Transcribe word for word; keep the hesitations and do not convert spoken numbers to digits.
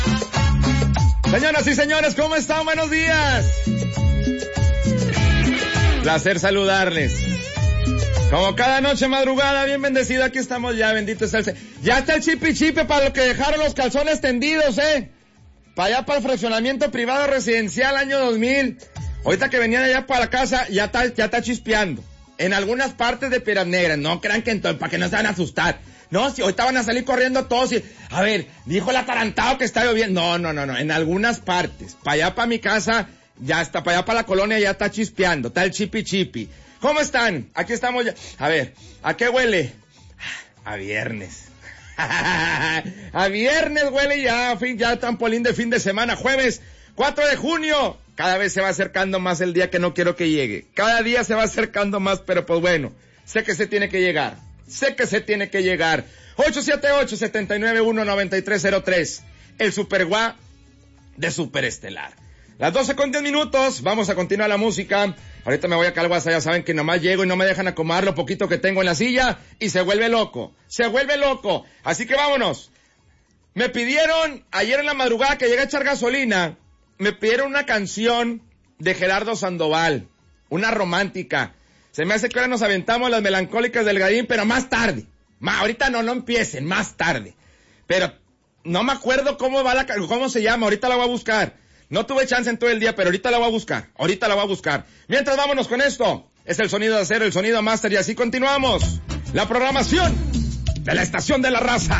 Señoras y señores, ¿cómo están? Buenos días. Placer saludarles. Como cada noche madrugada, bien bendecido, aquí estamos ya, bendito está el Señor. Ya está el chipi chipe para los que dejaron los calzones tendidos, eh. Para allá, para el fraccionamiento privado residencial año dos mil. Ahorita que venían allá para la casa, ya está, ya está chispeando. En algunas partes de Piedras Negras, no crean que entonces, para que no se van a asustar. No, si ahorita van a salir corriendo todos y, a ver, dijo el atarantado que está lloviendo. No, no, no, no, en algunas partes. Para allá, para mi casa, ya está, para allá, para la colonia, ya está chispeando, está el chipi chipi. ¿Cómo están? Aquí estamos ya. A ver, ¿a qué huele? A viernes. A viernes huele ya, fin, ya trampolín de fin de semana, jueves cuatro de junio. Cada vez se va acercando más el día que no quiero que llegue. Cada día se va acercando más, pero pues bueno, sé que se tiene que llegar. Sé que se tiene que llegar. ocho siete ocho, siete nueve uno, nueve tres cero tres. El Super Guá de Superestelar. Las doce con diez minutos. Vamos a continuar la música. Ahorita me voy a Calguasa. Ya saben que nomás llego y no me dejan acomodar lo poquito que tengo en la silla. Y se vuelve loco. Se vuelve loco. Así que vámonos. Me pidieron ayer en la madrugada que llegué a echar gasolina. Me pidieron una canción de Gerardo Sandoval. Una romántica. Se me hace que ahora nos aventamos las melancólicas del Gadín, pero más tarde. Ma, ahorita no, no empiecen, más tarde. Pero no me acuerdo cómo va la, cómo se llama, ahorita la voy a buscar. No tuve chance en todo el día, pero ahorita la voy a buscar. Ahorita la voy a buscar. Mientras vámonos con esto. Es el sonido de acero, el sonido máster y así continuamos. La programación de la Estación de la Raza.